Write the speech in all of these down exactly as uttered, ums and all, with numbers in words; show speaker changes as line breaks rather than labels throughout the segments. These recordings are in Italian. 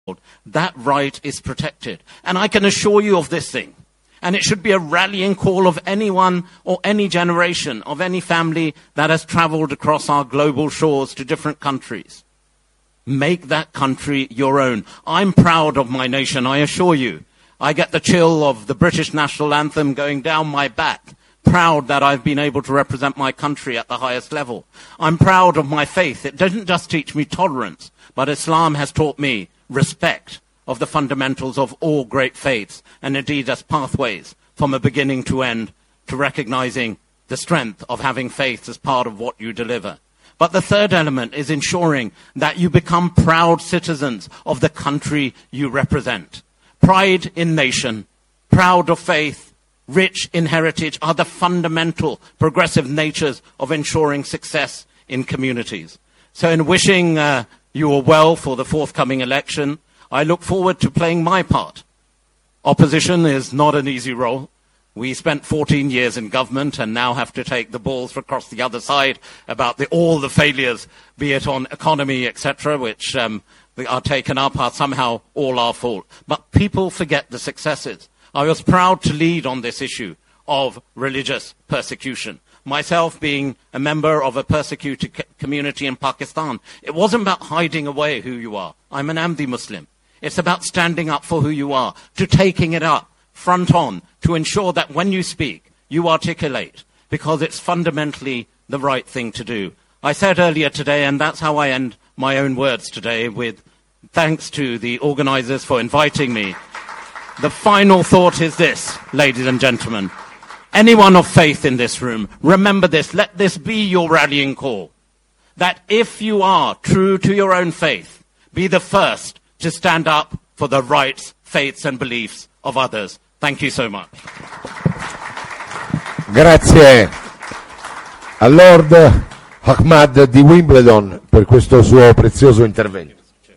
that right is protected. And I can assure you of this thing. And it should be a rallying call of anyone or any generation of any family that has traveled across our global shores to different countries. Make that country your own. I'm proud of my nation, I assure you. I get the chill of the British national anthem going down my back. Proud that I've been able to represent my country at the highest level. I'm proud of my faith. It doesn't just teach me tolerance, but Islam has taught me respect of the fundamentals of all great faiths, and indeed as pathways from a beginning to end to recognizing the strength of having faith as part of what you deliver. But the third element is ensuring that you become proud citizens of the country you represent. Pride in nation, proud of faith, rich in heritage are the fundamental progressive natures of ensuring success in communities. So in wishing uh, you all well for the forthcoming election, I look forward to playing my part. Opposition is not an easy role. We spent fourteen years in government and now have to take the balls across the other side about the, all the failures, be it on economy, et cetera, which um, are taken up are somehow all our fault. But people forget the successes. I was proud to lead on this issue of religious persecution. Myself being a member of a persecuted c- community in Pakistan, it wasn't about hiding away who you are. I'm an Ahmadi Muslim. It's about standing up for who you are, to taking it up, front on, to ensure that when you speak, you articulate, because it's fundamentally the right thing to do. I said earlier today, and that's how I end my own words today, with thanks to the organizers for inviting me. The final thought is this, ladies and gentlemen. Anyone of faith in this room, remember this, let this be your rallying call. That if you are true to your own faith, be the first to stand up for the rights, faiths and beliefs of others. Thank you so much.
Grazie a Lord Ahmad di Wimbledon per questo suo prezioso intervento.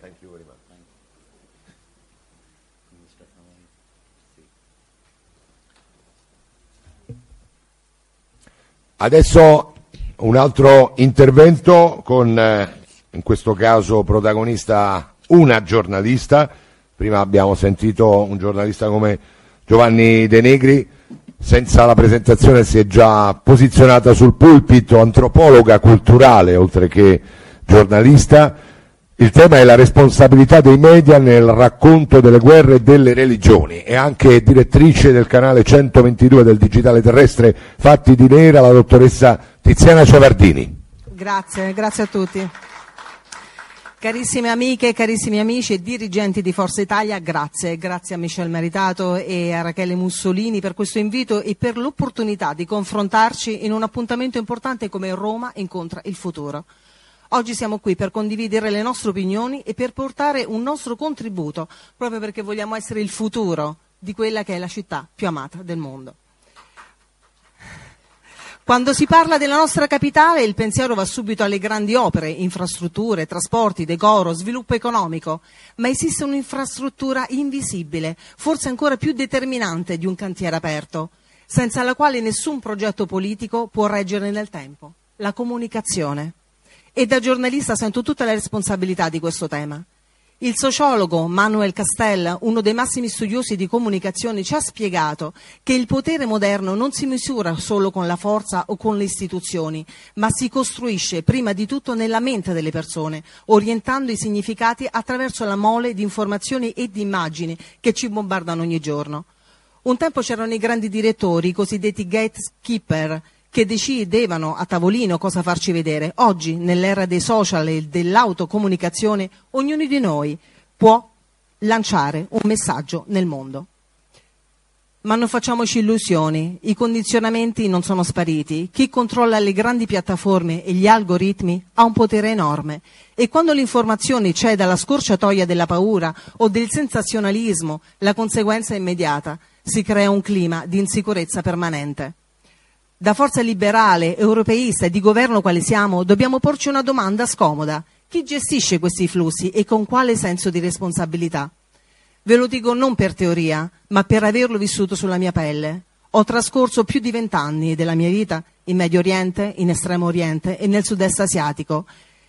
Adesso un altro intervento con, eh, in questo caso, protagonista una giornalista. Prima abbiamo sentito un giornalista come Giovanni De Negri, senza la presentazione si è già posizionata sul pulpito, antropologa culturale oltre che giornalista. Il tema è la responsabilità dei media nel racconto delle guerre e delle religioni. È anche direttrice del canale centoventidue del digitale terrestre Fatti di Nera, la dottoressa Tiziana Ciavardini.
Grazie, grazie a tutti. Carissime amiche, carissimi amici e dirigenti di Forza Italia, grazie. Grazie a Michel Maritato e a Rachele Mussolini per questo invito e per l'opportunità di confrontarci in un appuntamento importante come Roma incontra il futuro. Oggi siamo qui per condividere le nostre opinioni e per portare un nostro contributo, proprio perché vogliamo essere il futuro di quella che è la città più amata del mondo. Quando si parla della nostra capitale, il pensiero va subito alle grandi opere, infrastrutture, trasporti, decoro, sviluppo economico, ma esiste un'infrastruttura invisibile, forse ancora più determinante di un cantiere aperto, senza la quale nessun progetto politico può reggere nel tempo: la comunicazione. E da giornalista sento tutta la responsabilità di questo tema. Il sociologo Manuel Castell, uno dei massimi studiosi di comunicazione, ci ha spiegato che il potere moderno non si misura solo con la forza o con le istituzioni, ma si costruisce prima di tutto nella mente delle persone, orientando i significati attraverso la mole di informazioni e di immagini che ci bombardano ogni giorno. Un tempo c'erano i grandi direttori, i cosiddetti gatekeeper, che decidevano a tavolino cosa farci vedere. Oggi, nell'era dei social e dell'autocomunicazione, ognuno di noi può lanciare un messaggio nel mondo. Ma non facciamoci illusioni, i condizionamenti non sono spariti. Chi controlla le grandi piattaforme e gli algoritmi ha un potere enorme, e quando l'informazione cede alla scorciatoia della paura o del sensazionalismo, la conseguenza è immediata: si crea un clima di insicurezza permanente. Da forza liberale, europeista e di governo quale siamo, dobbiamo porci una domanda scomoda: chi gestisce questi flussi e con quale senso di responsabilità? Ve lo dico non per teoria, ma per averlo vissuto sulla mia pelle. Ho trascorso più di vent'anni della mia vita in Medio Oriente, in Estremo Oriente e nel Sud-Est asiatico,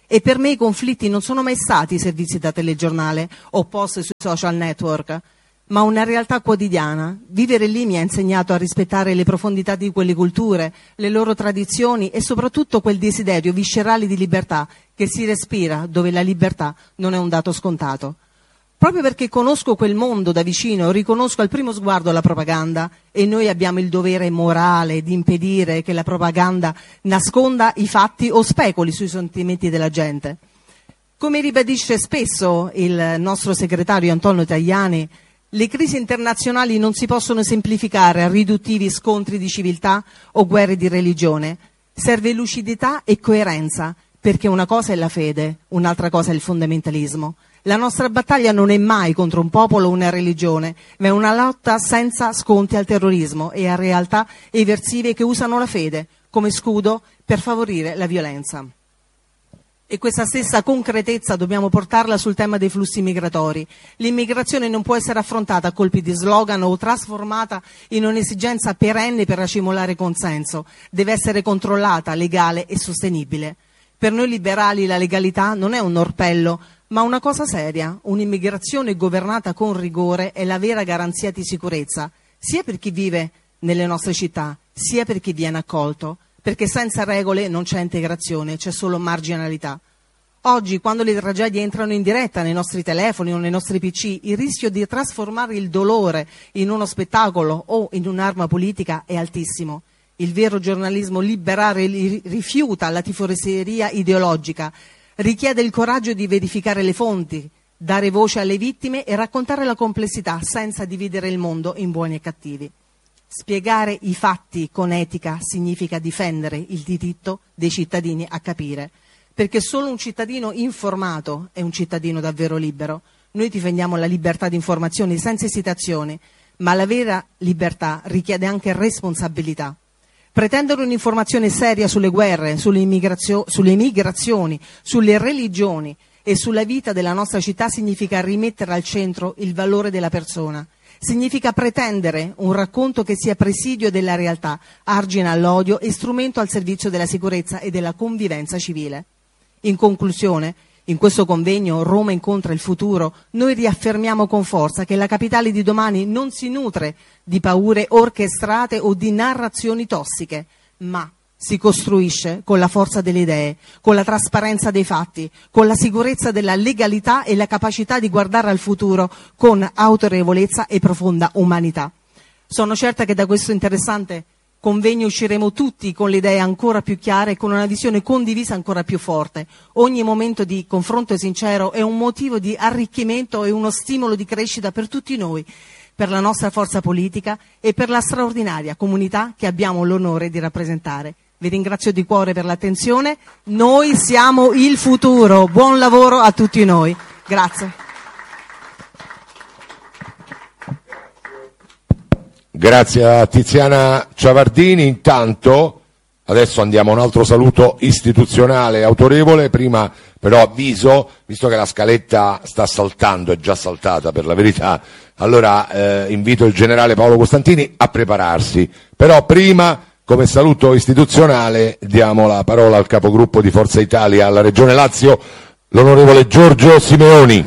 E per me i conflitti non sono mai stati servizi da telegiornale o post sui social network, ma una realtà quotidiana. Vivere lì mi ha insegnato a rispettare le profondità di quelle culture, le loro tradizioni e soprattutto quel desiderio viscerale di libertà che si respira dove la libertà non è un dato scontato. Proprio perché conosco quel mondo da vicino, riconosco al primo sguardo la propaganda e noi abbiamo il dovere morale di impedire che la propaganda nasconda i fatti o speculi sui sentimenti della gente. Come ribadisce spesso il nostro segretario Antonio Tajani, le crisi internazionali non si possono semplificare a riduttivi scontri di civiltà o guerre di religione. Serve lucidità e coerenza, perché una cosa è la fede, un'altra cosa è il fondamentalismo. La nostra battaglia non è mai contro un popolo o una religione, ma è una lotta senza sconti al terrorismo e a realtà eversive che usano la fede come scudo per favorire la violenza. E questa stessa concretezza dobbiamo portarla sul tema dei flussi migratori. L'immigrazione non può essere affrontata a colpi di slogan o trasformata in un'esigenza perenne per racimolare consenso. Deve essere controllata, legale e sostenibile. Per noi liberali la legalità non è un orpello, ma una cosa seria. Un'immigrazione governata con rigore è la vera garanzia di sicurezza, sia per chi vive nelle nostre città, sia per chi viene accolto, perché senza regole non c'è integrazione, c'è solo marginalità. Oggi, quando le tragedie entrano in diretta nei nostri telefoni o nei nostri P C, il rischio di trasformare il dolore in uno spettacolo o in un'arma politica è altissimo. Il vero giornalismo liberale rifiuta la tifoseria ideologica, richiede il coraggio di verificare le fonti, dare voce alle vittime e raccontare la complessità senza dividere il mondo in buoni e cattivi. Spiegare i fatti con etica significa difendere il diritto dei cittadini a capire, perché solo un cittadino informato è un cittadino davvero libero. Noi difendiamo la libertà di informazione senza esitazione, ma la vera libertà richiede anche responsabilità. Pretendere un'informazione seria sulle guerre, sulle, immigrazio- sulle migrazioni, sulle religioni e sulla vita della nostra città significa rimettere al centro il valore della persona. Significa pretendere un racconto che sia presidio della realtà, argine all'odio e strumento al servizio della sicurezza e della convivenza civile. In conclusione, in questo convegno Roma incontra il futuro, noi riaffermiamo con forza che la capitale di domani non si nutre di paure orchestrate o di narrazioni tossiche, ma si costruisce con la forza delle idee, con la trasparenza dei fatti, con la sicurezza della legalità e la capacità di guardare al futuro con autorevolezza e profonda umanità. Sono certa che da questo interessante convegno usciremo tutti con le idee ancora più chiare e con una visione condivisa ancora più forte. Ogni momento di confronto sincero è un motivo di arricchimento e uno stimolo di crescita per tutti noi, per la nostra forza politica e per la straordinaria comunità che abbiamo l'onore di rappresentare. Vi ringrazio di cuore per l'attenzione. Noi siamo il futuro. Buon lavoro a tutti noi. Grazie.
Grazie a Tiziana Ciavardini. Intanto adesso andiamo a un altro saluto istituzionale autorevole. Prima però avviso, visto che la scaletta sta saltando, è già saltata per la verità, allora eh, invito il generale Paolo Costantini a prepararsi. Però prima, come saluto istituzionale, diamo la parola al capogruppo di Forza Italia alla Regione Lazio, l'onorevole Giorgio Simeoni.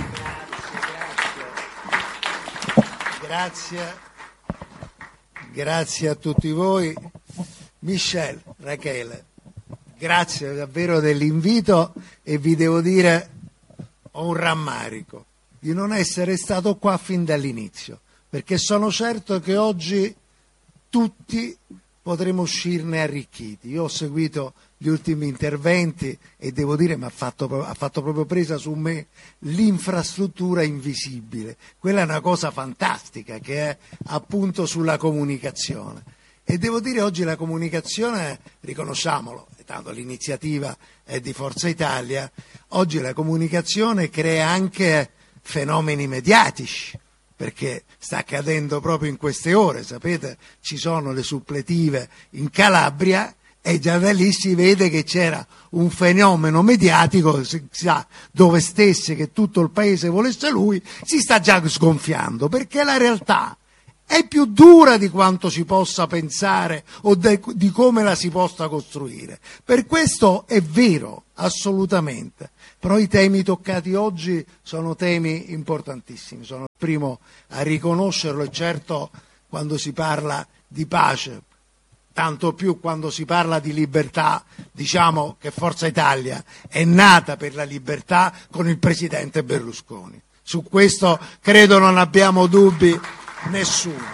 Grazie. Grazie a tutti voi. Michel, Rachele, grazie davvero dell'invito e vi devo dire, ho un rammarico di non essere stato qua fin dall'inizio, perché sono certo che oggi tutti potremo uscirne arricchiti. Io ho seguito gli ultimi interventi e devo dire mi ha fatto, ha fatto proprio presa su me l'infrastruttura invisibile. Quella è una cosa fantastica che è appunto sulla comunicazione. E devo dire oggi la comunicazione, riconosciamolo, tanto l'iniziativa è di Forza Italia, oggi la comunicazione crea anche fenomeni mediatici, perché sta accadendo proprio in queste ore, sapete, ci sono le suppletive in Calabria e già da lì si vede che c'era un fenomeno mediatico, si sa dove stesse che tutto il paese volesse lui, si sta già sgonfiando, perché la realtà è più dura di quanto si possa pensare o de, di come la si possa costruire. Per questo è vero, assolutamente. Però i temi toccati oggi sono temi importantissimi. Sono il primo a riconoscerlo, e certo quando si parla di pace, tanto più quando si parla di libertà, diciamo che Forza Italia è nata per la libertà con il presidente Berlusconi. Su questo credo non abbiamo dubbi nessuno.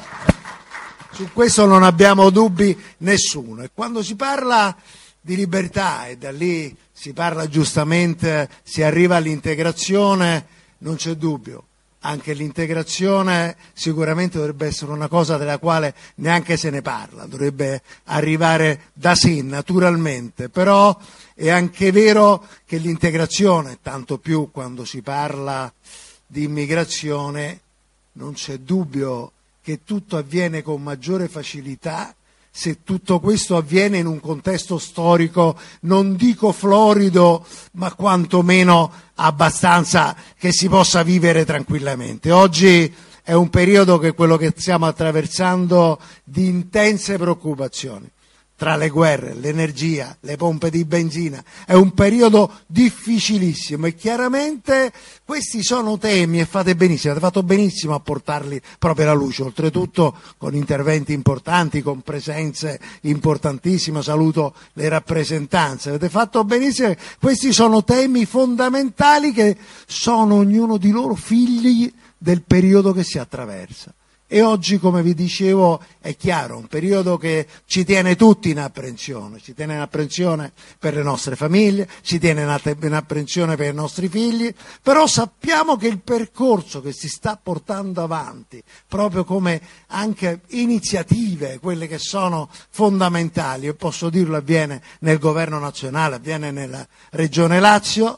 Su questo non abbiamo dubbi nessuno. E quando si parla di libertà, e da lì si parla giustamente, si arriva all'integrazione, non c'è dubbio. Anche l'integrazione sicuramente dovrebbe essere una cosa della quale neanche se ne parla, dovrebbe arrivare da sé, naturalmente, però è anche vero che l'integrazione, tanto più quando si parla di immigrazione, non c'è dubbio che tutto avviene con maggiore facilità se tutto questo avviene in un contesto storico, non dico florido, ma quantomeno abbastanza che si possa vivere tranquillamente. Oggi è un periodo, che è quello che stiamo attraversando, di intense preoccupazioni. Tra le guerre, l'energia, le pompe di benzina, è un periodo difficilissimo e chiaramente questi sono temi, e fate benissimo, avete fatto benissimo a portarli proprio alla luce, oltretutto con interventi importanti, con presenze importantissime, saluto le rappresentanze, avete fatto benissimo, questi sono temi fondamentali che sono ognuno di loro figli del periodo che si attraversa. E oggi, come vi dicevo, è chiaro, un periodo che ci tiene tutti in apprensione, ci tiene in apprensione per le nostre famiglie, ci tiene in apprensione per i nostri figli, però sappiamo che il percorso che si sta portando avanti, proprio come anche iniziative, quelle che sono fondamentali, e posso dirlo, avviene nel governo nazionale, avviene nella Regione Lazio,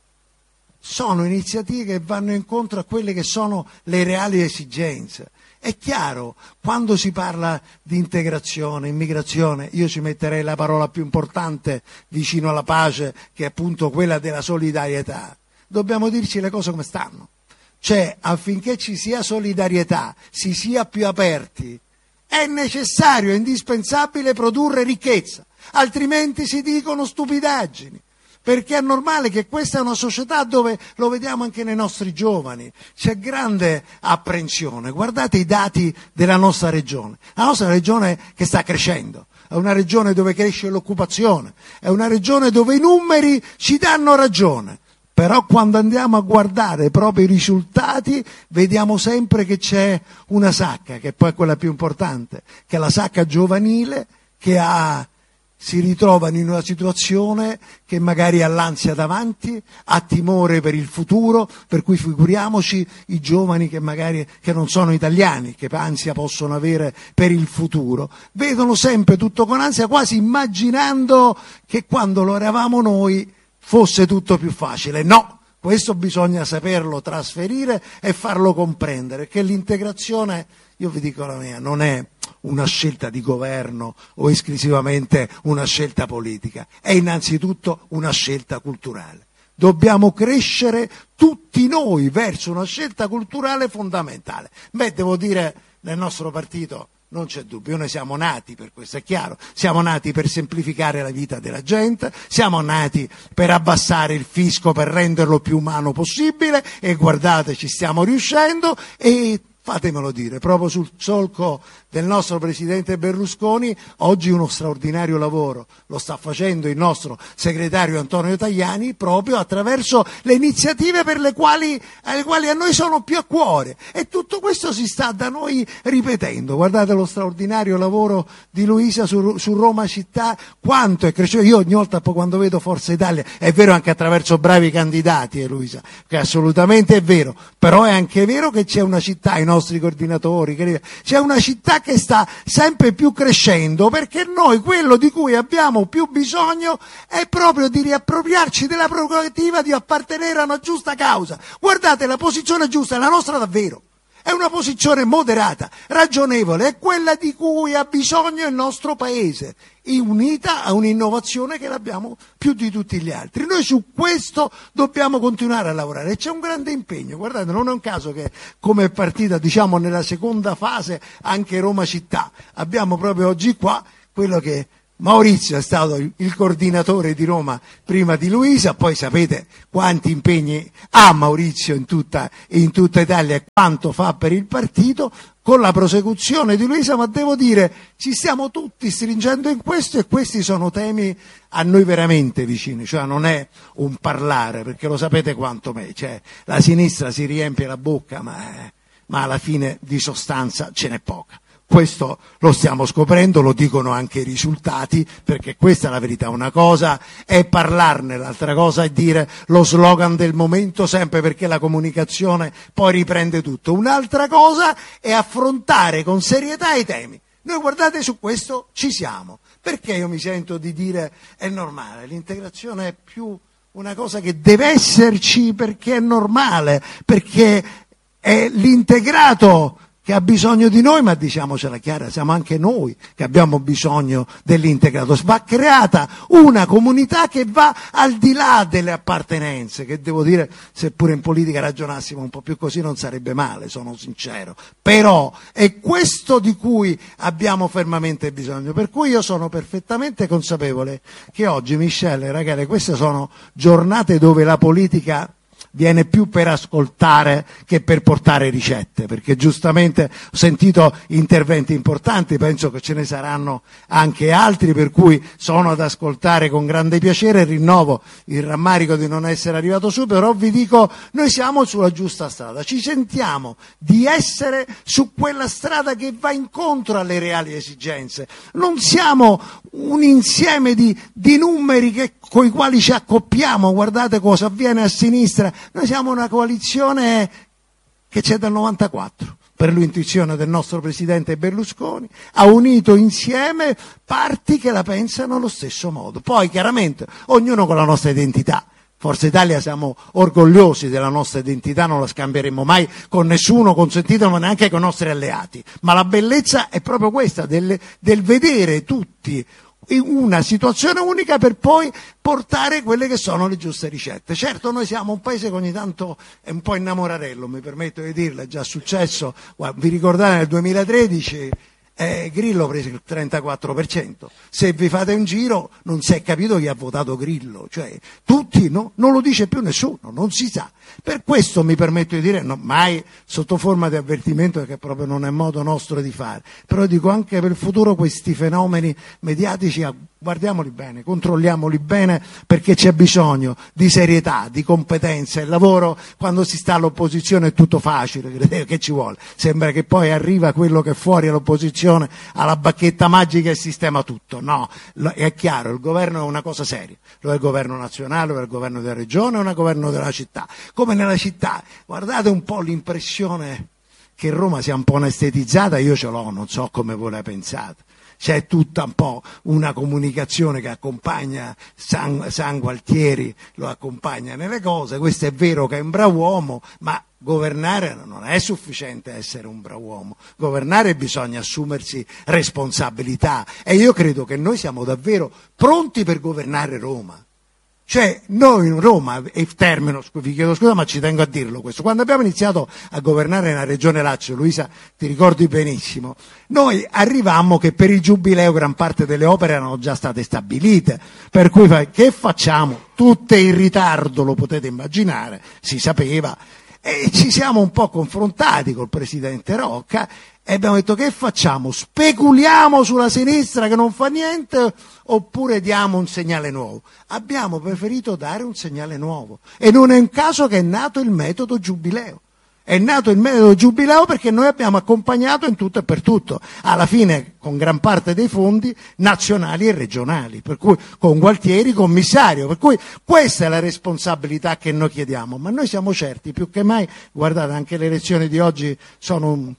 sono iniziative che vanno incontro a quelle che sono le reali esigenze. È chiaro, quando si parla di integrazione, immigrazione, io ci metterei la parola più importante vicino alla pace, che è appunto quella della solidarietà. Dobbiamo dirci le cose come stanno. Cioè, affinché ci sia solidarietà, si sia più aperti, è necessario, è indispensabile produrre ricchezza, altrimenti si dicono stupidaggini. Perché è normale che questa è una società dove, lo vediamo anche nei nostri giovani, c'è grande apprensione. Guardate i dati della nostra regione, la nostra regione che sta crescendo, è una regione dove cresce l'occupazione, è una regione dove i numeri ci danno ragione, però quando andiamo a guardare proprio i risultati vediamo sempre che c'è una sacca, che poi è quella più importante, che è la sacca giovanile, che ha... si ritrovano in una situazione che magari ha l'ansia davanti, ha timore per il futuro, per cui figuriamoci i giovani che magari che non sono italiani, che ansia possono avere per il futuro. Vedono sempre tutto con ansia, quasi immaginando che quando lo eravamo noi fosse tutto più facile. No, questo bisogna saperlo trasferire e farlo comprendere, che l'integrazione, io vi dico la mia, non è una scelta di governo o esclusivamente una scelta politica, è innanzitutto una scelta culturale. Dobbiamo crescere tutti noi verso una scelta culturale fondamentale. Beh, devo dire, nel nostro partito non c'è dubbio, noi siamo nati per questo, è chiaro, siamo nati per semplificare la vita della gente, siamo nati per abbassare il fisco, per renderlo più umano possibile, e guardate, ci stiamo riuscendo, e fatemelo dire, proprio sul solco del nostro presidente Berlusconi, oggi uno straordinario lavoro lo sta facendo il nostro segretario Antonio Tajani, proprio attraverso le iniziative per le quali, alle quali a noi sono più a cuore, e tutto questo si sta da noi ripetendo. Guardate lo straordinario lavoro di Luisa su, su Roma città, quanto è cresciuto. Io ogni volta quando vedo Forza Italia, è vero anche attraverso bravi candidati, eh, Luisa, che assolutamente è vero, però è anche vero che c'è una città, i nostri coordinatori, c'è una città che sta sempre più crescendo, perché noi quello di cui abbiamo più bisogno è proprio di riappropriarci della prerogativa di appartenere a una giusta causa. Guardate, la posizione giusta è la nostra davvero, È una posizione moderata, ragionevole, è quella di cui ha bisogno il nostro Paese, unita a un'innovazione che l'abbiamo più di tutti gli altri. Noi su questo dobbiamo continuare a lavorare e c'è un grande impegno. Guardate, non è un caso che come è partita, diciamo, nella seconda fase anche Roma città. Abbiamo proprio oggi qua quello che Maurizio è stato il coordinatore di Roma prima di Luisa, poi sapete quanti impegni ha Maurizio in tutta, in tutta Italia e quanto fa per il partito, con la prosecuzione di Luisa, ma devo dire ci stiamo tutti stringendo in questo e questi sono temi a noi veramente vicini, cioè non è un parlare, perché lo sapete quanto me, cioè la sinistra si riempie la bocca ma, eh, ma alla fine di sostanza ce n'è poca. Questo lo stiamo scoprendo, lo dicono anche i risultati, perché questa è la verità. Una cosa è parlarne, l'altra cosa è dire lo slogan del momento, sempre perché la comunicazione poi riprende tutto. Un'altra cosa è affrontare con serietà i temi. Noi guardate, su questo ci siamo. Perché io mi sento di dire è normale, l'integrazione è più una cosa che deve esserci perché è normale, perché è l'integrato che ha bisogno di noi, ma diciamocela chiara, siamo anche noi che abbiamo bisogno dell'integrato. Va creata una comunità che va al di là delle appartenenze, che devo dire, seppure in politica ragionassimo un po' più così non sarebbe male, sono sincero, però è questo di cui abbiamo fermamente bisogno, per cui io sono perfettamente consapevole che oggi, Michelle e Rachele, queste sono giornate dove la politica viene più per ascoltare che per portare ricette, perché giustamente ho sentito interventi importanti, penso che ce ne saranno anche altri, per cui sono ad ascoltare con grande piacere, rinnovo il rammarico di non essere arrivato su, però vi dico, noi siamo sulla giusta strada, ci sentiamo di essere su quella strada che va incontro alle reali esigenze, non siamo un insieme di, di numeri che, con i quali ci accoppiamo, guardate cosa avviene a sinistra. Noi siamo una coalizione che c'è dal novantaquattro, per l'intuizione del nostro presidente Berlusconi, ha unito insieme parti che la pensano allo stesso modo. Poi chiaramente ognuno con la nostra identità. Forza Italia siamo orgogliosi della nostra identità, non la scambieremo mai con nessuno, consentitelo, neanche con i nostri alleati. Ma la bellezza è proprio questa, del, del vedere tutti in una situazione unica per poi portare quelle che sono le giuste ricette. Certo, noi siamo un paese che ogni tanto è un po' innamorarello, mi permetto di dirlo, è già successo, vi ricordate nel duemilatredici eh, Grillo prese il trentaquattro per cento, se vi fate un giro non si è capito chi ha votato Grillo, cioè tutti, no? Non lo dice più nessuno, non si sa. Per questo mi permetto di dire, no, mai sotto forma di avvertimento, perché proprio non è modo nostro di fare, però dico anche per il futuro questi fenomeni mediatici guardiamoli bene, controlliamoli bene, perché c'è bisogno di serietà, di competenza. Il lavoro quando si sta all'opposizione è tutto facile, che ci vuole? Sembra che poi arriva quello che è fuori all'opposizione alla bacchetta magica e sistema tutto. No, è chiaro, il governo è una cosa seria, lo è il governo nazionale, lo è il governo della regione, lo è il governo della città. Come nella città, guardate un po' l'impressione che Roma sia un po' anestetizzata, io ce l'ho, non so come voi la pensate. C'è tutta un po' una comunicazione che accompagna San, San Gualtieri, lo accompagna nelle cose. Questo è vero che è un bravo uomo, ma governare non è sufficiente essere un bravo uomo. Governare bisogna assumersi responsabilità e io credo che noi siamo davvero pronti per governare Roma. Cioè noi in Roma, e termino, vi chiedo scusa ma ci tengo a dirlo questo, quando abbiamo iniziato a governare nella regione Lazio, Luisa ti ricordi benissimo, noi arrivammo che per il giubileo gran parte delle opere erano già state stabilite, per cui che facciamo? Tutte in ritardo, lo potete immaginare, si sapeva, e ci siamo un po' confrontati col presidente Rocca e abbiamo detto che facciamo? Speculiamo sulla sinistra che non fa niente oppure diamo un segnale nuovo? Abbiamo preferito dare un segnale nuovo e non è un caso che è nato il metodo giubileo. È nato il metodo giubileo perché noi abbiamo accompagnato in tutto e per tutto, alla fine con gran parte dei fondi nazionali e regionali, per cui con Gualtieri commissario, per cui questa è la responsabilità che noi chiediamo, ma noi siamo certi più che mai, guardate anche le elezioni di oggi sono un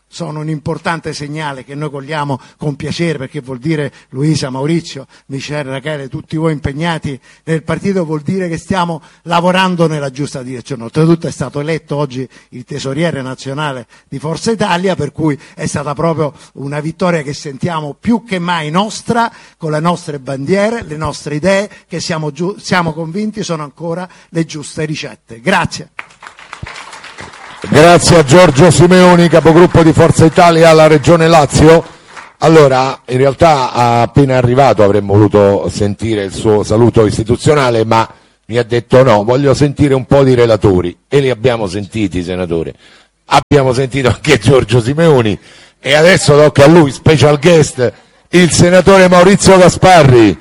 sono un importante segnale che noi cogliamo con piacere, perché vuol dire, Luisa, Maurizio, Michele, Rachele, tutti voi impegnati nel partito, vuol dire che stiamo lavorando nella giusta direzione. Oltretutto è stato eletto oggi il tesoriere nazionale di Forza Italia, per cui è stata proprio una vittoria che sentiamo più che mai nostra, con le nostre bandiere, le nostre idee, che siamo, giu- siamo convinti sono ancora le giuste ricette. Grazie.
Grazie a Giorgio Simeoni, capogruppo di Forza Italia alla Regione Lazio. Allora, in realtà appena arrivato avremmo voluto sentire il suo saluto istituzionale, ma mi ha detto no, voglio sentire un po' di relatori, e li abbiamo sentiti, senatore. Abbiamo sentito anche Giorgio Simeoni e adesso tocca a lui, special guest, il senatore Maurizio Gasparri.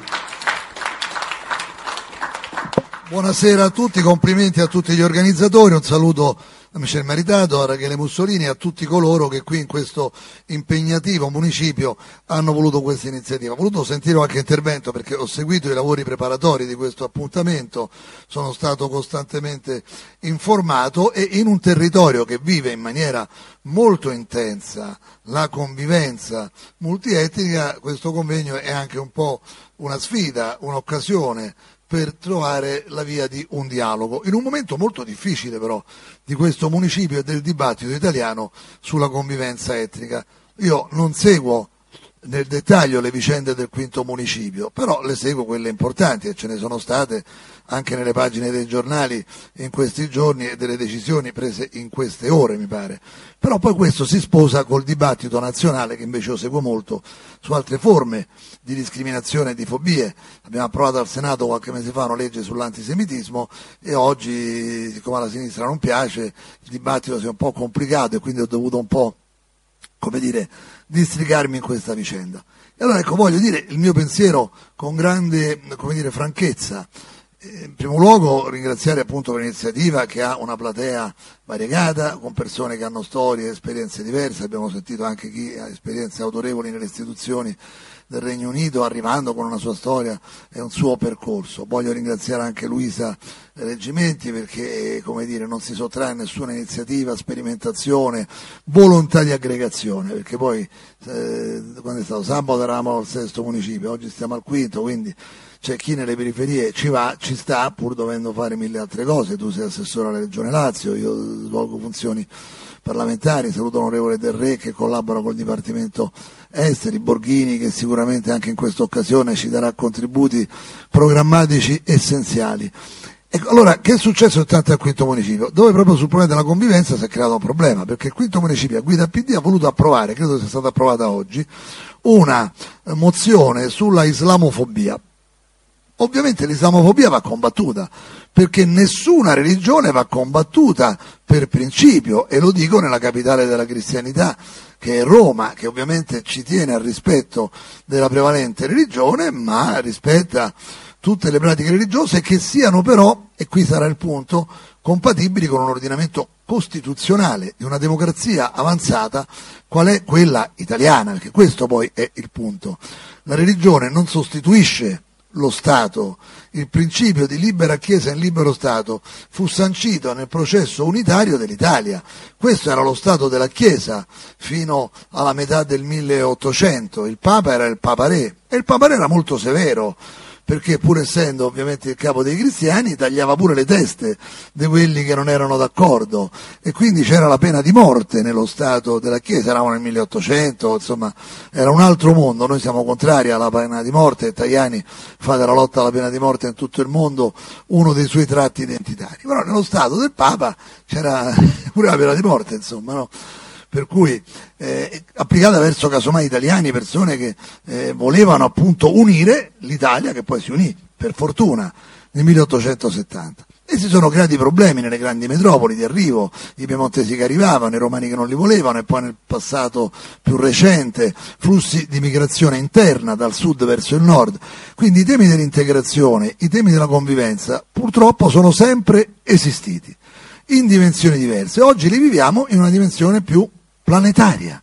Buonasera a tutti, complimenti a tutti gli organizzatori, un saluto a Michele Maritato, a Rachele Mussolini e a tutti coloro che qui in questo impegnativo municipio hanno voluto questa iniziativa. Ho voluto sentire qualche intervento perché ho seguito i lavori preparatori di questo appuntamento, sono stato costantemente informato, e in un territorio che vive in maniera molto intensa la convivenza multietnica, questo convegno è anche un po' una sfida, un'occasione per trovare la via di un dialogo, in un momento molto difficile però di questo municipio e del dibattito italiano sulla convivenza etnica. Io non seguo nel dettaglio le vicende del quinto municipio, però le seguo quelle importanti, e ce ne sono state anche nelle pagine dei giornali in questi giorni e delle decisioni prese in queste ore, mi pare. Però poi questo si sposa col dibattito nazionale, che invece io seguo molto, su altre forme di discriminazione e di fobie. Abbiamo approvato al Senato qualche mese fa una legge sull'antisemitismo, e oggi, siccome alla sinistra non piace, il dibattito si è un po' complicato, e quindi ho dovuto un po', come dire, districarmi in questa vicenda. E allora ecco, voglio dire il mio pensiero con grande, come dire, franchezza. In primo luogo ringraziare appunto per l'iniziativa, che ha una platea variegata, con persone che hanno storie e esperienze diverse. Abbiamo sentito anche chi ha esperienze autorevoli nelle istituzioni del Regno Unito, arrivando con una sua storia e un suo percorso. Voglio ringraziare anche Luisa Reggimenti, perché, come dire, non si sottrae a nessuna iniziativa, sperimentazione, volontà di aggregazione, perché poi eh, quando è stato sabato eravamo al sesto municipio, oggi stiamo al quinto, quindi c'è chi nelle periferie ci va, ci sta, pur dovendo fare mille altre cose. Tu sei assessore alla Regione Lazio, io svolgo funzioni parlamentari, saluto l'onorevole Del Re che collabora col Dipartimento Esteri, Borghini che sicuramente anche in questa occasione ci darà contributi programmatici essenziali. Ecco, allora, che è successo intanto al quinto municipio? Dove proprio sul problema della convivenza si è creato un problema, perché il quinto municipio a guida P D ha voluto approvare, credo sia stata approvata oggi, una mozione sulla islamofobia. Ovviamente l'islamofobia va combattuta, perché nessuna religione va combattuta per principio, e lo dico nella capitale della cristianità, che è Roma, che ovviamente ci tiene al rispetto della prevalente religione, ma rispetta tutte le pratiche religiose che siano però, e qui sarà il punto, compatibili con un ordinamento costituzionale di una democrazia avanzata qual è quella italiana, perché questo poi è il punto. La religione non sostituisce lo Stato. Il principio di libera Chiesa in libero Stato fu sancito nel processo unitario dell'Italia. Questo era lo Stato della Chiesa fino alla metà del milleottocento. Il Papa era il Papa Re, e il Papa Re era molto severo, perché pur essendo ovviamente il capo dei cristiani tagliava pure le teste di quelli che non erano d'accordo, e quindi c'era la pena di morte nello Stato della Chiesa. Eravamo nel milleottocento, insomma era un altro mondo. Noi siamo contrari alla pena di morte, e Tajani fa della lotta alla pena di morte in tutto il mondo uno dei suoi tratti identitari, però nello Stato del Papa c'era pure la pena di morte, insomma, no? Per cui eh, applicata verso casomai italiani, persone che eh, volevano appunto unire l'Italia, che poi si unì, per fortuna, nel milleottocentosettanta. E si sono creati problemi nelle grandi metropoli di arrivo, i piemontesi che arrivavano, i romani che non li volevano, e poi nel passato più recente flussi di migrazione interna dal sud verso il nord. Quindi i temi dell'integrazione, i temi della convivenza purtroppo sono sempre esistiti, in dimensioni diverse. Oggi li viviamo in una dimensione più planetaria,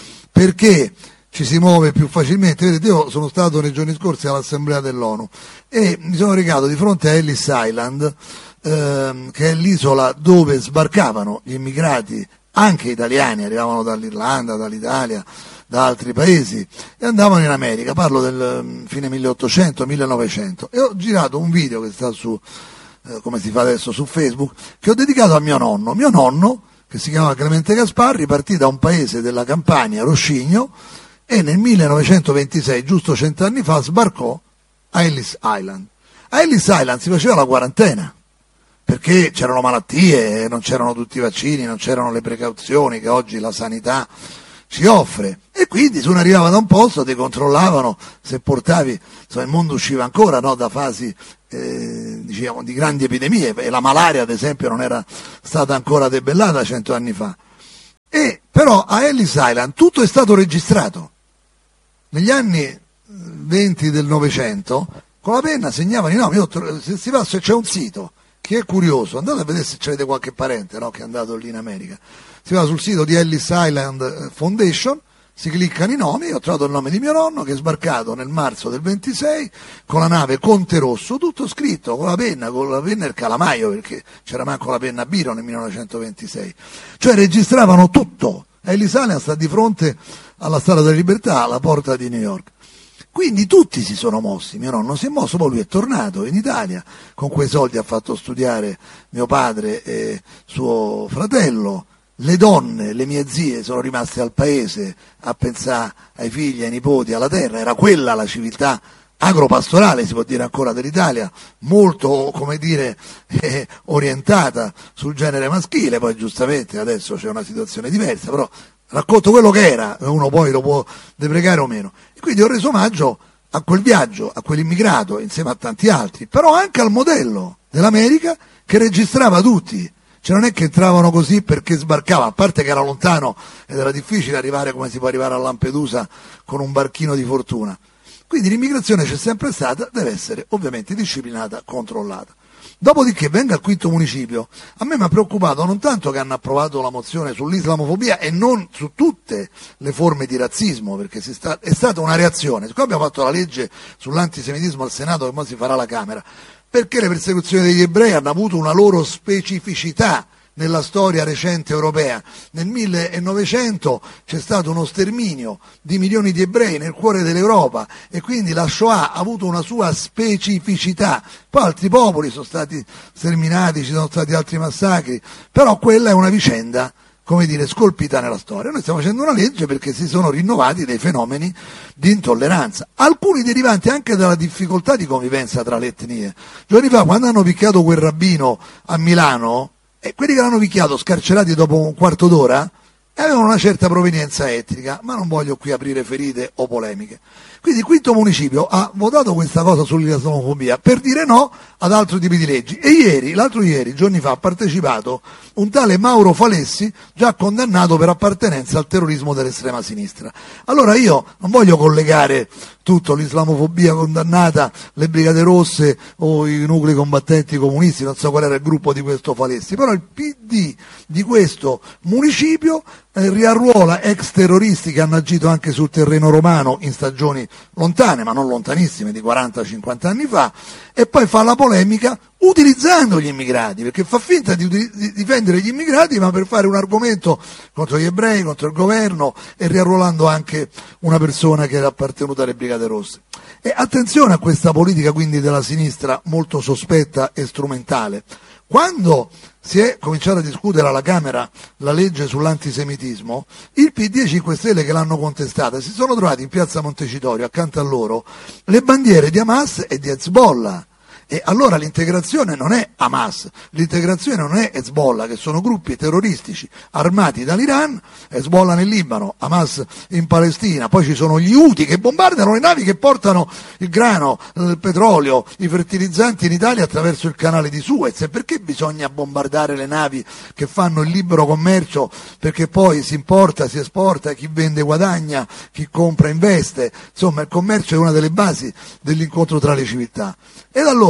perché ci si muove più facilmente. Vedete, io sono stato nei giorni scorsi all'Assemblea dell'ONU e mi sono recato di fronte a Ellis Island, ehm, che è l'isola dove sbarcavano gli immigrati anche italiani, arrivavano dall'Irlanda, dall'Italia, da altri paesi e andavano in America. Parlo del fine milleottocento millenovecento, e ho girato un video che sta su, eh, come si fa adesso, su Facebook, che ho dedicato a mio nonno. Mio nonno, che si chiamava Clemente Gasparri, partì da un paese della Campania, Roscigno, e nel millenovecentoventisei, giusto cent'anni fa, sbarcò a Ellis Island. A Ellis Island si faceva la quarantena, perché c'erano malattie, non c'erano tutti i vaccini, non c'erano le precauzioni che oggi la sanità ci offre, e quindi se uno arrivava da un posto ti controllavano se portavi, insomma il mondo usciva ancora, no, da fasi eh, diciamo di grandi epidemie, e la malaria ad esempio non era stata ancora debellata cento anni fa. E però a Ellis Island tutto è stato registrato. Negli anni venti del Novecento con la penna segnavano i nomi. Io, se si va, se c'è un sito, chi è curioso, andate a vedere se c'avete qualche parente, no, che è andato lì in America. Si va sul sito di Ellis Island Foundation, si cliccano i nomi. Io ho trovato il nome di mio nonno, che è sbarcato nel marzo del ventisei con la nave Conte Rosso, tutto scritto con la penna, con la penna e il calamaio, perché c'era manco la penna Biro nel millenovecentoventisei. Cioè registravano tutto. Ellis Island sta di fronte alla Statua della Libertà, alla porta di New York. Quindi tutti si sono mossi. Mio nonno si è mosso, poi lui è tornato in Italia, con quei soldi ha fatto studiare mio padre e suo fratello. Le donne, le mie zie, sono rimaste al paese a pensare ai figli, ai nipoti, alla terra. Era quella la civiltà agropastorale, si può dire ancora, dell'Italia, molto, come dire, eh, orientata sul genere maschile. Poi giustamente adesso c'è una situazione diversa, però racconto quello che era, uno poi lo può deprecare o meno. E quindi ho reso omaggio a quel viaggio, a quell'immigrato, insieme a tanti altri, però anche al modello dell'America che registrava tutti. Cioè non è che entravano così perché sbarcava, a parte che era lontano ed era difficile arrivare come si può arrivare a Lampedusa con un barchino di fortuna. Quindi l'immigrazione c'è sempre stata, deve essere ovviamente disciplinata, controllata. Dopodiché venga al quinto municipio. A me mi ha preoccupato non tanto che hanno approvato la mozione sull'islamofobia e non su tutte le forme di razzismo, perché si sta, è stata una reazione. Qua abbiamo fatto la legge sull'antisemitismo al Senato, che ora si farà alla Camera, perché le persecuzioni degli ebrei hanno avuto una loro specificità nella storia recente europea. Nel millenovecento c'è stato uno sterminio di milioni di ebrei nel cuore dell'Europa, e quindi la Shoah ha avuto una sua specificità. Poi altri popoli sono stati sterminati, ci sono stati altri massacri, però quella è una vicenda, come dire, scolpita nella storia. Noi stiamo facendo una legge perché si sono rinnovati dei fenomeni di intolleranza, alcuni derivanti anche dalla difficoltà di convivenza tra le etnie. Giorni fa, quando hanno picchiato quel rabbino a Milano, e quelli che l'hanno picchiato, scarcerati dopo un quarto d'ora, avevano una certa provenienza etnica, ma non voglio qui aprire ferite o polemiche. Quindi il quinto municipio ha votato questa cosa sull'islamofobia per dire no ad altri tipi di leggi. E ieri, l'altro ieri, giorni fa, ha partecipato un tale Mauro Falessi, già condannato per appartenenza al terrorismo dell'estrema sinistra. Allora io non voglio collegare tutto, l'islamofobia condannata, le Brigate Rosse o i nuclei combattenti comunisti, non so qual era il gruppo di questo Falessi, però il P D di questo municipio eh, riarruola ex terroristi che hanno agito anche sul terreno romano in stagioni lontane, ma non lontanissime, di quaranta cinquanta anni fa, e poi fa la polemica utilizzando gli immigrati, perché fa finta di, di difendere gli immigrati, ma per fare un argomento contro gli ebrei, contro il governo, e riarruolando anche una persona che era appartenuta alle Brigate Rosse. E attenzione a questa politica quindi della sinistra molto sospetta e strumentale. Quando si è cominciato a discutere alla Camera la legge sull'antisemitismo, il P D e i cinque Stelle che l'hanno contestata si sono trovati in piazza Montecitorio, accanto a loro, le bandiere di Hamas e di Hezbollah. E allora l'integrazione non è Hamas, l'integrazione non è Hezbollah, che sono gruppi terroristici armati dall'Iran, Hezbollah nel Libano, Hamas in Palestina, poi ci sono gli Houthi che bombardano le navi che portano il grano, il petrolio, i fertilizzanti in Italia attraverso il canale di Suez. E perché bisogna bombardare le navi che fanno il libero commercio? Perché poi si importa, si esporta, chi vende guadagna, chi compra investe, insomma il commercio è una delle basi dell'incontro tra le civiltà. Ed allora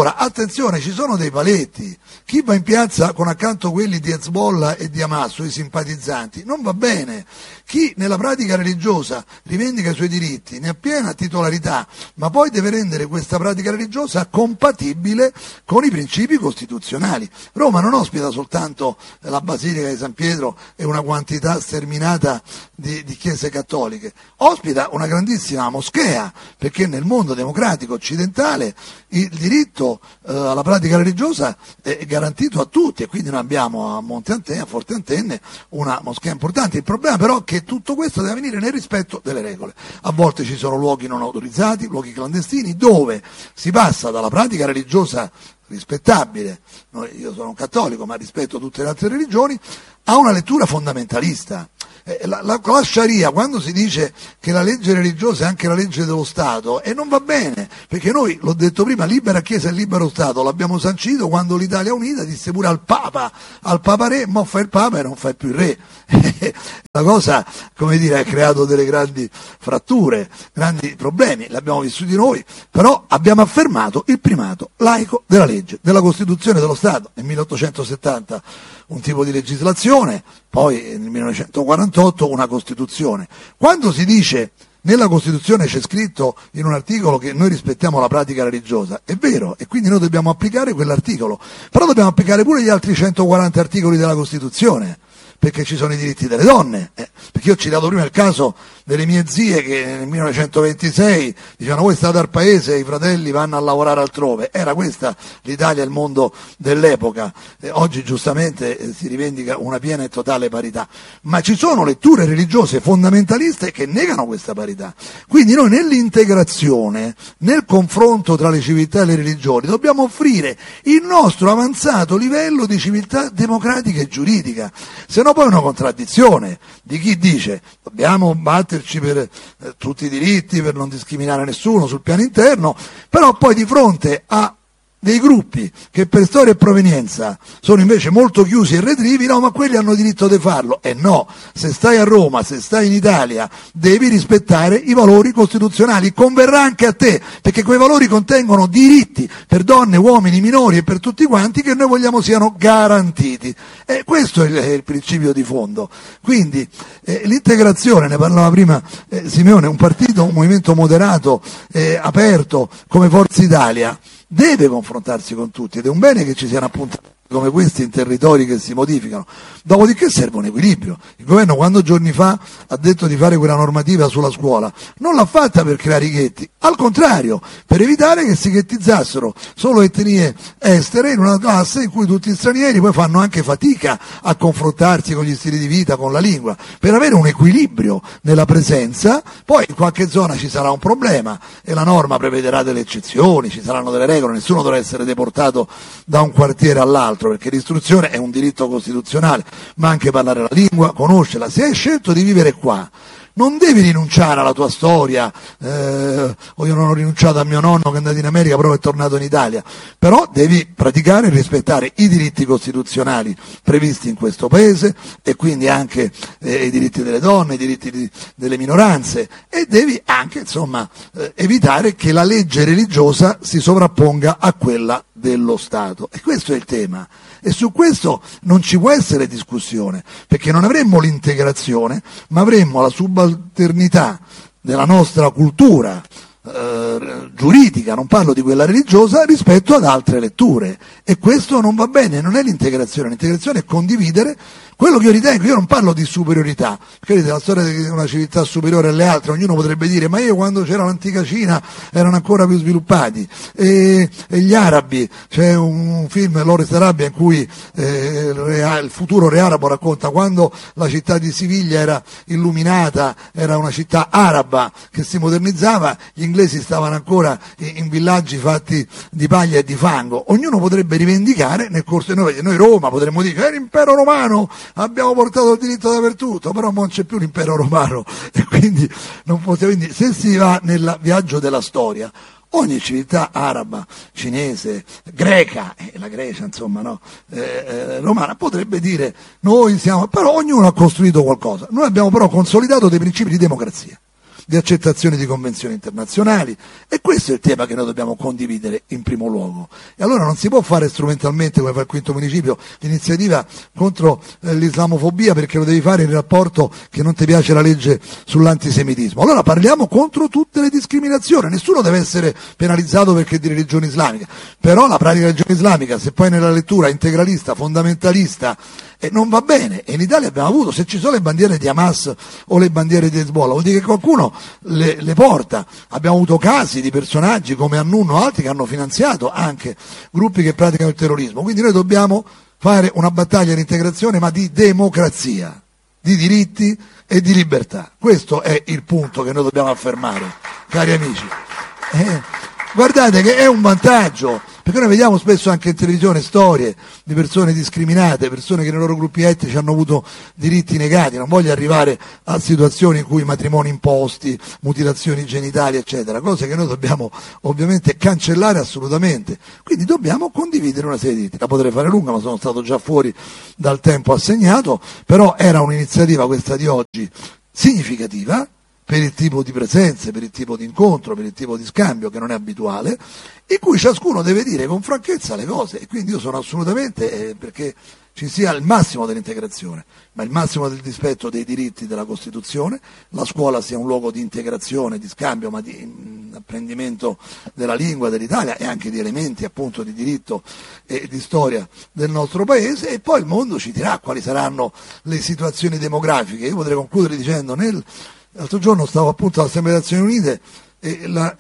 Allora, attenzione, ci sono dei paletti. Chi va in piazza con accanto quelli di Hezbollah e di Hamas, i simpatizzanti, non va bene. Chi nella pratica religiosa rivendica i suoi diritti ne ha piena titolarità, ma poi deve rendere questa pratica religiosa compatibile con i principi costituzionali. Roma non ospita soltanto la Basilica di San Pietro e una quantità sterminata di, di chiese cattoliche, ospita una grandissima moschea, perché nel mondo democratico occidentale il diritto eh, alla pratica religiosa è garantito a tutti, e quindi noi abbiamo a Monte Antenne, a Forte Antenne, una moschea importante. Il problema però è che tutto questo deve avvenire nel rispetto delle regole. A volte ci sono luoghi non autorizzati, luoghi clandestini, dove si passa dalla pratica religiosa rispettabile, noi, io sono un cattolico ma rispetto tutte le altre religioni, a una lettura fondamentalista. Eh, la, la, la Sharia, quando si dice che la legge religiosa è anche la legge dello Stato, e non va bene, perché noi, l'ho detto prima, libera Chiesa e libero Stato l'abbiamo sancito quando l'Italia Unita disse pure al Papa, al Papa Re, mo fai il Papa e non fai più il Re. La cosa, come dire, ha creato delle grandi fratture, grandi problemi, l'abbiamo vissuti noi, però abbiamo affermato il primato laico della legge, della Costituzione dello Stato. Nel milleottocentosettanta un tipo di legislazione, poi nel millenovecentoquarantotto una Costituzione. Quando si dice nella Costituzione c'è scritto in un articolo che noi rispettiamo la pratica religiosa, è vero, e quindi noi dobbiamo applicare quell'articolo, però dobbiamo applicare pure gli altri centoquaranta articoli della Costituzione, perché ci sono i diritti delle donne, eh, perché io ho citato prima il caso delle mie zie che nel millenovecentoventisei dicevano voi state al paese e i fratelli vanno a lavorare altrove. Era questa l'Italia e il mondo dell'epoca. Eh, oggi giustamente eh, si rivendica una piena e totale parità, ma ci sono letture religiose fondamentaliste che negano questa parità. Quindi noi nell'integrazione, nel confronto tra le civiltà e le religioni, dobbiamo offrire il nostro avanzato livello di civiltà democratica e giuridica. Se no poi è una contraddizione di chi dice dobbiamo batterci per eh, tutti i diritti, per non discriminare nessuno sul piano interno, però poi di fronte a dei gruppi che per storia e provenienza sono invece molto chiusi e retrivi, no, ma quelli hanno diritto di farlo. E no, se stai a Roma, se stai in Italia, devi rispettare i valori costituzionali, converrà anche a te, perché quei valori contengono diritti per donne, uomini, minori e per tutti quanti che noi vogliamo siano garantiti. E questo è il, è il principio di fondo. Quindi eh, l'integrazione, ne parlava prima eh, Simeone, un partito, un movimento moderato, eh, aperto come Forza Italia, deve confrontarsi con tutti, ed è un bene che ci siano appuntamenti come questi in territori che si modificano. Dopodiché serve un equilibrio. Il governo quando giorni fa ha detto di fare quella normativa sulla scuola non l'ha fatta per creare i ghetti, al contrario, per evitare che si ghettizzassero solo etnie estere in una classe in cui tutti gli stranieri poi fanno anche fatica a confrontarsi con gli stili di vita, con la lingua, per avere un equilibrio nella presenza. Poi in qualche zona ci sarà un problema e la norma prevederà delle eccezioni, ci saranno delle regole, nessuno dovrà essere deportato da un quartiere all'altro, perché l'istruzione è un diritto costituzionale, ma anche parlare la lingua, conoscerla. Se hai scelto di vivere qua, non devi rinunciare alla tua storia, eh, o io non ho rinunciato a mio nonno che è andato in America però è tornato in Italia, però devi praticare e rispettare i diritti costituzionali previsti in questo paese, e quindi anche eh, i diritti delle donne, i diritti di, delle minoranze, e devi anche insomma eh, evitare che la legge religiosa si sovrapponga a quella dello Stato. E questo è il tema, e su questo non ci può essere discussione, perché non avremmo l'integrazione, ma avremmo la subalternità della nostra cultura eh, giuridica, non parlo di quella religiosa, rispetto ad altre letture, e questo non va bene. Non è l'integrazione. L'integrazione è condividere quello che io ritengo. Io non parlo di superiorità, perché la storia di una civiltà superiore alle altre, ognuno potrebbe dire ma io quando c'era l'antica Cina erano ancora più sviluppati, e, e gli arabi, c'è un film, Lawrence d'Arabia, in cui eh, il, re, il futuro re arabo racconta quando la città di Siviglia era illuminata, era una città araba che si modernizzava, gli inglesi stavano ancora in, in villaggi fatti di paglia e di fango. Ognuno potrebbe rivendicare nel corso di noi, noi Roma potremmo dire è l'impero romano, abbiamo portato il diritto dappertutto, però non c'è più l'impero romano, e quindi non possiamo. Quindi se si va nel viaggio della storia, ogni civiltà araba, cinese, greca, eh, la Grecia insomma, no, eh, eh, romana, potrebbe dire noi siamo, però ognuno ha costruito qualcosa. Noi abbiamo però consolidato dei principi di democrazia, di accettazione di convenzioni internazionali, e questo è il tema che noi dobbiamo condividere in primo luogo. E allora non si può fare strumentalmente, come fa il quinto municipio, l'iniziativa contro eh, l'islamofobia, perché lo devi fare in rapporto che non ti piace la legge sull'antisemitismo. Allora parliamo contro tutte le discriminazioni, nessuno deve essere penalizzato perché è di religione islamica, però la pratica della religione islamica, se poi nella lettura integralista, fondamentalista, e non va bene. E in Italia abbiamo avuto, se ci sono le bandiere di Hamas o le bandiere di Hezbollah, vuol dire che qualcuno le, le porta. Abbiamo avuto casi di personaggi come Annunno o altri che hanno finanziato anche gruppi che praticano il terrorismo. Quindi noi dobbiamo fare una battaglia di integrazione, ma di democrazia, di diritti e di libertà. Questo è il punto che noi dobbiamo affermare, cari amici. Eh, guardate che è un vantaggio, perché noi vediamo spesso anche in televisione storie di persone discriminate, persone che nei loro gruppi etnici hanno avuto diritti negati. Non voglio arrivare a situazioni in cui matrimoni imposti, mutilazioni genitali, eccetera, cose che noi dobbiamo ovviamente cancellare assolutamente. Quindi dobbiamo condividere una serie di diritti. La potrei fare lunga, ma sono stato già fuori dal tempo assegnato, però era un'iniziativa, questa di oggi, significativa per il tipo di presenze, per il tipo di incontro, per il tipo di scambio che non è abituale, in cui ciascuno deve dire con franchezza le cose. E quindi io sono assolutamente eh, perché ci sia il massimo dell'integrazione, ma il massimo del rispetto dei diritti della Costituzione, la scuola sia un luogo di integrazione, di scambio, ma di mh, apprendimento della lingua dell'Italia e anche di elementi appunto di diritto e di storia del nostro paese, e poi il mondo ci dirà quali saranno le situazioni demografiche. Io potrei concludere dicendo, nel l'altro giorno stavo appunto all'Assemblea delle Nazioni Unite, e la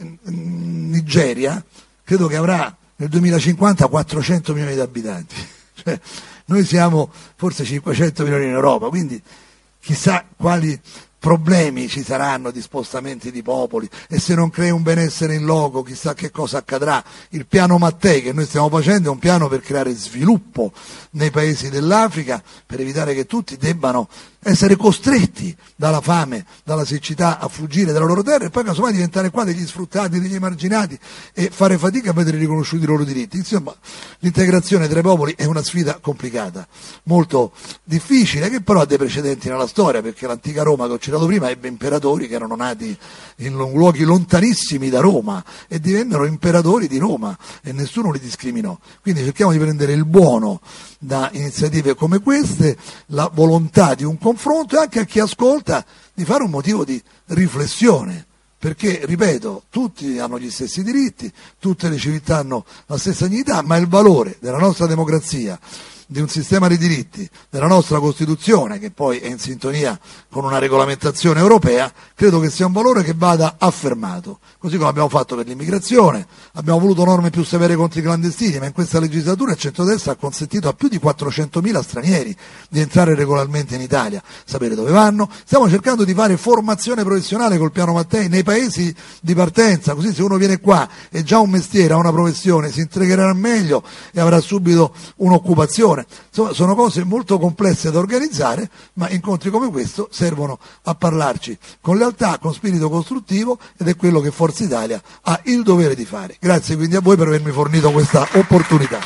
Nigeria credo che avrà nel duemilacinquanta quattrocento milioni di abitanti, cioè, noi siamo forse cinquecento milioni in Europa, quindi chissà quali problemi ci saranno di spostamenti di popoli, e se non crei un benessere in loco chissà che cosa accadrà. Il piano Mattei che noi stiamo facendo è un piano per creare sviluppo nei paesi dell'Africa, per evitare che tutti debbano essere costretti dalla fame, dalla siccità a fuggire dalle loro terre e poi casomai diventare qua degli sfruttati, degli emarginati e fare fatica a vedere riconosciuti i loro diritti. Insomma, l'integrazione tra i popoli è una sfida complicata, molto difficile, che però ha dei precedenti nella storia, perché l'antica Roma che ho citato prima ebbe imperatori che erano nati in luoghi lontanissimi da Roma e divennero imperatori di Roma e nessuno li discriminò. Quindi cerchiamo di prendere il buono da iniziative come queste, la volontà di un confronto, e anche a chi ascolta di fare un motivo di riflessione, perché, ripeto, tutti hanno gli stessi diritti, tutte le civiltà hanno la stessa dignità, ma il valore della nostra democrazia, di un sistema di diritti, della nostra Costituzione, che poi è in sintonia con una regolamentazione europea, credo che sia un valore che vada affermato, così come abbiamo fatto per l'immigrazione. Abbiamo voluto norme più severe contro i clandestini, ma in questa legislatura il centrodestra ha consentito a più di quattrocentomila stranieri di entrare regolarmente in Italia, sapere dove vanno. Stiamo cercando di fare formazione professionale col piano Mattei nei paesi di partenza, così se uno viene qua e già ha un mestiere, ha una professione, si integrerà meglio e avrà subito un'occupazione. Insomma, sono cose molto complesse da organizzare, ma incontri come questo servono a parlarci con lealtà, con spirito costruttivo, ed è quello che Forza Italia ha il dovere di fare. Grazie quindi a voi per avermi fornito questa opportunità.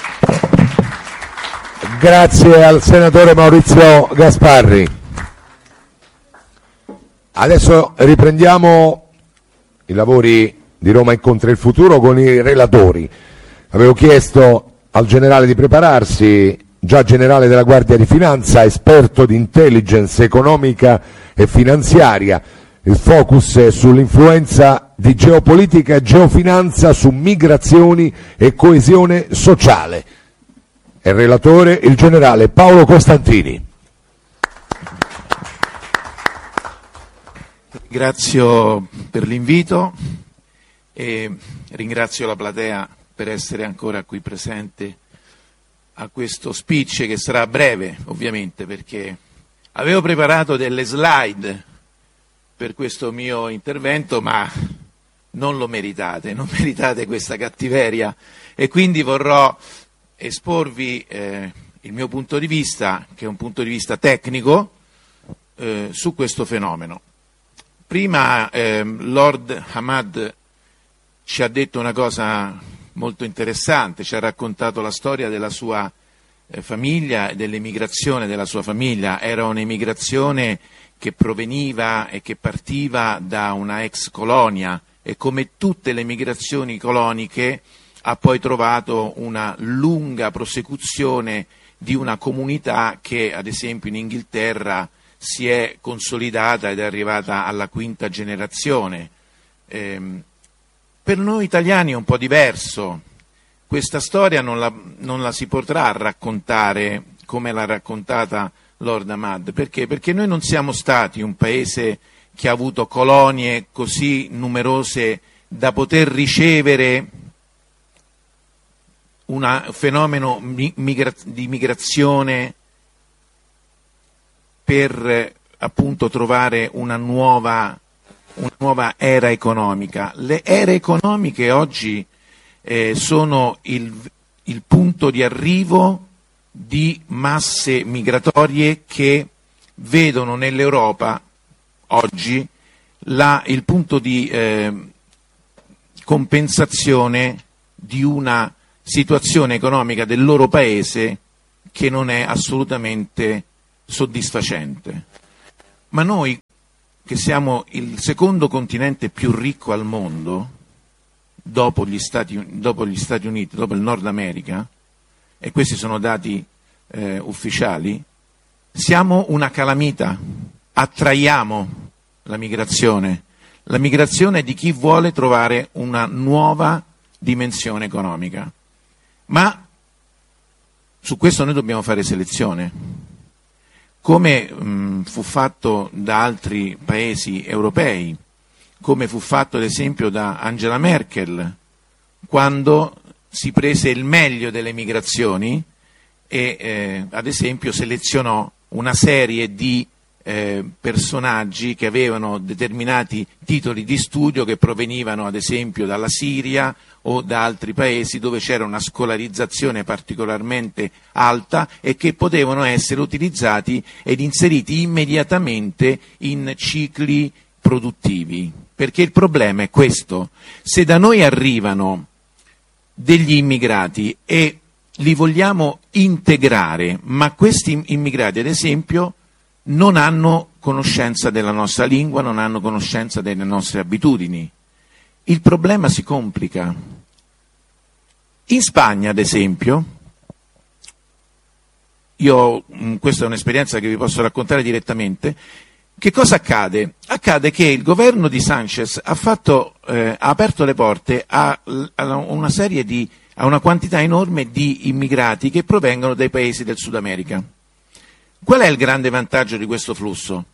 Grazie al senatore Maurizio Gasparri. Adesso riprendiamo i lavori di Roma Incontra il Futuro con i relatori. Avevo chiesto al generale di prepararsi, già generale della Guardia di Finanza, esperto di intelligence economica e finanziaria. Il focus è sull'influenza di geopolitica e geofinanza su migrazioni e coesione sociale. È il relatore il generale Paolo Costantini.
Ringrazio per l'invito e ringrazio la platea per essere ancora qui presente a questo speech, che sarà breve ovviamente, perché avevo preparato delle slide per questo mio intervento, ma non lo meritate, non meritate questa cattiveria, e quindi vorrò esporvi eh, il mio punto di vista, che è un punto di vista tecnico, eh, su questo fenomeno. Prima eh, Lord Hamad ci ha detto una cosa molto interessante, ci ha raccontato la storia della sua eh, famiglia e dell'emigrazione della sua famiglia. Era un'emigrazione che proveniva e che partiva da una ex colonia e come tutte le migrazioni coloniche ha poi trovato una lunga prosecuzione di una comunità che ad esempio in Inghilterra si è consolidata ed è arrivata alla quinta generazione. Eh, per noi italiani è un po' diverso, questa storia non la, non la si potrà raccontare come l'ha raccontata Lord Ahmad, perché? Perché noi non siamo stati un paese che ha avuto colonie così numerose da poter ricevere un fenomeno migra- di migrazione per appunto trovare una nuova, una nuova era economica. Le ere economiche oggi eh, sono il, il punto di arrivo di masse migratorie che vedono nell'Europa oggi la, il punto di eh, compensazione di una situazione economica del loro paese che non è assolutamente soddisfacente. Ma noi, che siamo il secondo continente più ricco al mondo, dopo gli Stati, dopo gli Stati Uniti, dopo il Nord America, e questi sono dati eh, ufficiali, siamo una calamita, attraiamo la migrazione, la migrazione di chi vuole trovare una nuova dimensione economica. Ma su questo noi dobbiamo fare selezione, come mh, fu fatto da altri paesi europei, come fu fatto ad esempio da Angela Merkel, quando si prese il meglio delle migrazioni e eh, ad esempio selezionò una serie di eh, personaggi che avevano determinati titoli di studio che provenivano ad esempio dalla Siria o da altri paesi dove c'era una scolarizzazione particolarmente alta e che potevano essere utilizzati ed inseriti immediatamente in cicli produttivi. Perché il problema è questo: se da noi arrivano degli immigrati e li vogliamo integrare, ma questi immigrati ad esempio non hanno conoscenza della nostra lingua, non hanno conoscenza delle nostre abitudini, il problema si complica. In Spagna ad esempio, io questa è un'esperienza che vi posso raccontare direttamente, che cosa accade? Accade che il governo di Sanchez ha, fatto, eh, ha aperto le porte a, a una serie di, a una quantità enorme di immigrati che provengono dai paesi del Sud America. Qual è il grande vantaggio di questo flusso?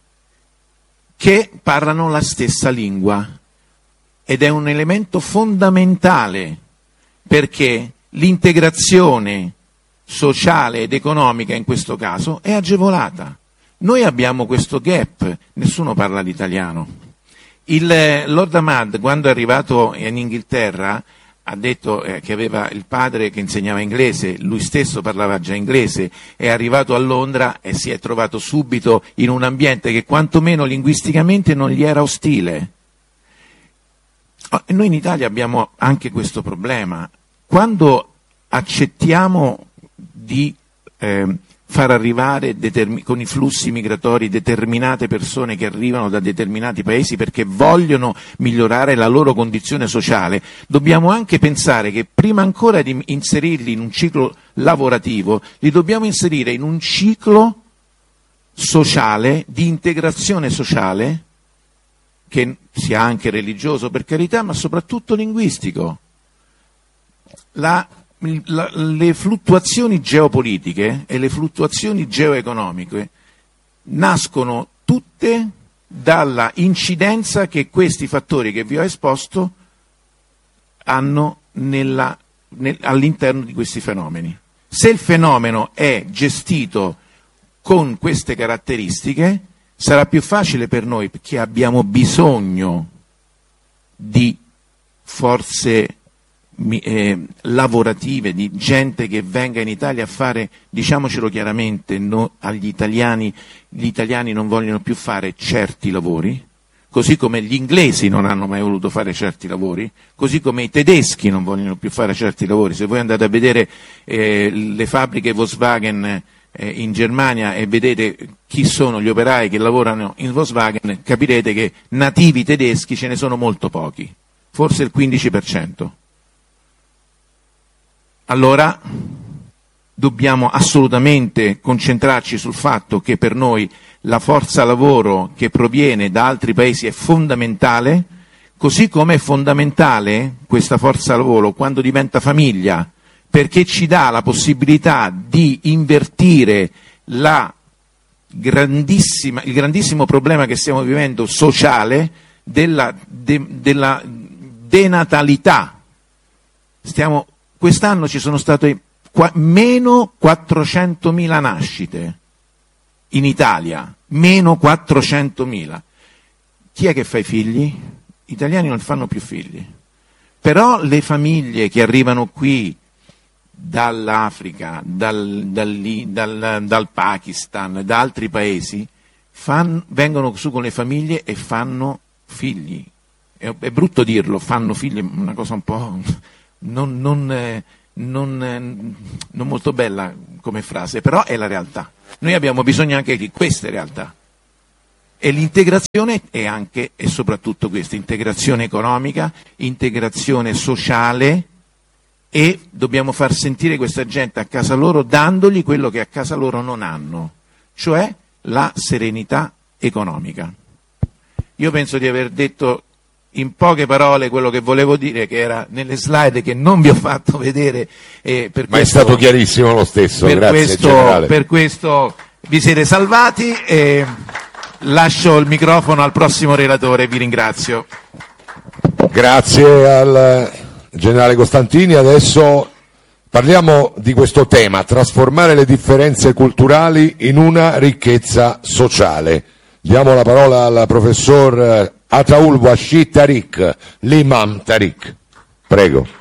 Che parlano la stessa lingua ed è un elemento fondamentale perché l'integrazione sociale ed economica in questo caso è agevolata. Noi abbiamo questo gap, nessuno parla l'italiano. Il Lord Ahmad, quando è arrivato in Inghilterra, ha detto eh, che aveva il padre che insegnava inglese, lui stesso parlava già inglese, è arrivato a Londra e si è trovato subito in un ambiente che quantomeno linguisticamente non gli era ostile. Noi in Italia abbiamo anche questo problema. Quando accettiamo di eh, far arrivare determin- con i flussi migratori determinate persone che arrivano da determinati paesi perché vogliono migliorare la loro condizione sociale, dobbiamo anche pensare che prima ancora di inserirli in un ciclo lavorativo, li dobbiamo inserire in un ciclo sociale, di integrazione sociale, che sia anche religioso per carità, ma soprattutto linguistico. La La, le fluttuazioni geopolitiche e le fluttuazioni geoeconomiche nascono tutte dalla incidenza che questi fattori che vi ho esposto hanno nella, nel, all'interno di questi fenomeni. Se il fenomeno è gestito con queste caratteristiche, sarà più facile per noi, perché abbiamo bisogno di forze Eh, lavorative, di gente che venga in Italia a fare, diciamocelo chiaramente, no, agli italiani, gli italiani non vogliono più fare certi lavori, così come gli inglesi non hanno mai voluto fare certi lavori, così come i tedeschi non vogliono più fare certi lavori. Se voi andate a vedere eh, le fabbriche Volkswagen eh, in Germania e vedete chi sono gli operai che lavorano in Volkswagen, capirete che nativi tedeschi ce ne sono molto pochi, forse il quindici per cento. Allora dobbiamo assolutamente concentrarci sul fatto che per noi la forza lavoro che proviene da altri paesi è fondamentale, così come è fondamentale questa forza lavoro quando diventa famiglia, perché ci dà la possibilità di invertire la grandissima, il grandissimo problema che stiamo vivendo sociale della, de, della denatalità. Stiamo, quest'anno ci sono state qua, meno quattrocentomila nascite in Italia, meno quattrocentomila. Chi è che fa i figli? Gli italiani non fanno più figli. Però le famiglie che arrivano qui dall'Africa, dal, dal, dal, dal Pakistan, da altri paesi, fan, vengono su con le famiglie e fanno figli. È, è brutto dirlo, fanno figli, una cosa un po' non, non, eh, non, eh, non molto bella come frase, però è la realtà. Noi abbiamo bisogno anche di queste realtà. E l'integrazione è anche e soprattutto questa, integrazione economica, integrazione sociale, e dobbiamo far sentire questa gente a casa loro dandogli quello che a casa loro non hanno, cioè la serenità economica. Io penso di aver detto in poche parole quello che volevo dire, che era nelle slide che non vi ho fatto vedere. E per
Ma
questo,
è stato chiarissimo lo stesso,
per
grazie
questo,
generale.
Per questo vi siete salvati e lascio il microfono al prossimo relatore, vi ringrazio.
Grazie al generale Costantini. Adesso parliamo di questo tema, trasformare le differenze culturali in una ricchezza sociale. Diamo la parola al professor Ataul Wahshi Tariq, l'imam Tariq. Prego.